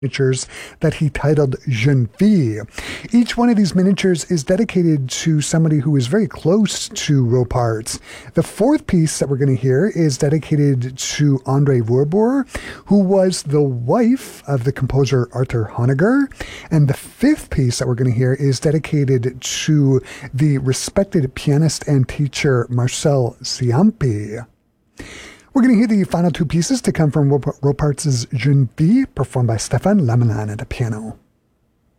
miniatures that he titled Jeune Fille. Each one of these miniatures is dedicated to somebody who is very close to Roparts. The fourth piece that we're going to hear is dedicated to André Voerboer, who was the wife of the composer Arthur Honegger. And the fifth piece that we're going to hear is dedicated to the respected pianist and teacher Marcel Ciampi. We're going to hear the final two pieces to come from Roparts' Jeune Fille, performed by Stéphane Lamelin at the piano.